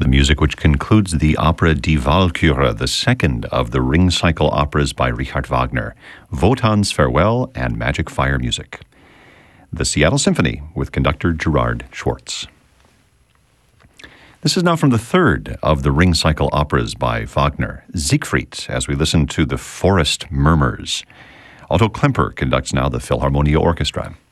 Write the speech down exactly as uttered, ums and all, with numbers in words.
the music which concludes the opera Die Walküre, the second of the Ring Cycle operas by Richard Wagner, Wotan's Farewell and Magic Fire music. The Seattle Symphony with conductor Gerard Schwartz. This is now from the third of the Ring Cycle operas by Wagner, Siegfried, as we listen to The Forest Murmurs. Otto Klemper conducts now the Philharmonia Orchestra.